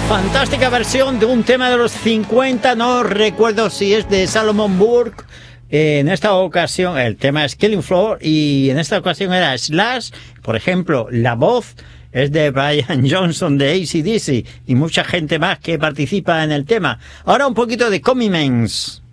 Fantástica versión de un tema de los 50, no recuerdo si es de Salomon Burke. En esta ocasión el tema es Killing Floor y en esta ocasión era Slash. Por ejemplo, la voz es de Brian Johnson de AC/DC y mucha gente más que participa en el tema. Ahora un poquito de Commitments.